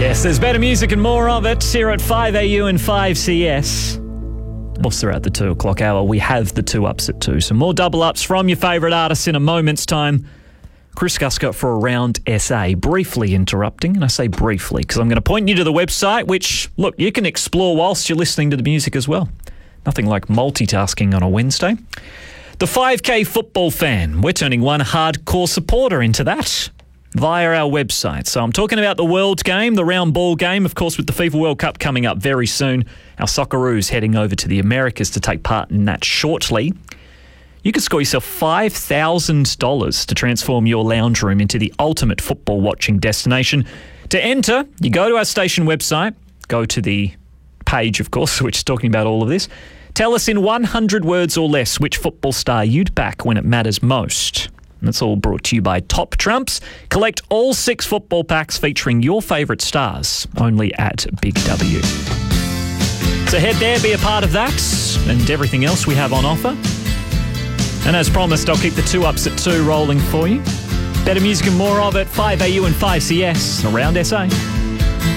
Yes, there's better music and more of it here at 5AU and 5CS. Also at the 2 o'clock hour, we have the 2 ups at 2. So more double ups from your favourite artists in a moment's time. Chris Guscott for Around SA, briefly interrupting, and I say briefly because I'm going to point you to the website, which, look, you can explore whilst you're listening to the music as well. Nothing like multitasking on a Wednesday. The 5K football fan, we're turning one hardcore supporter into that via our website. So I'm talking about the World Game, the round ball game, of course, with the FIFA World Cup coming up very soon. Our Socceroos heading over to the Americas to take part in that shortly. You could score yourself $5,000 to transform your lounge room into the ultimate football watching destination. To enter, you go to our station website, go to the page, of course, which is talking about all of this. Tell us in 100 words or less which football star you'd back when it matters most. And that's all brought to you by Top Trumps. Collect all 6 football packs featuring your favourite stars, only at Big W. So head there, be a part of that and everything else we have on offer. And as promised, I'll keep the 2 ups at 2 rolling for you. Better music and more of it, 5AU and 5CS, Around SA.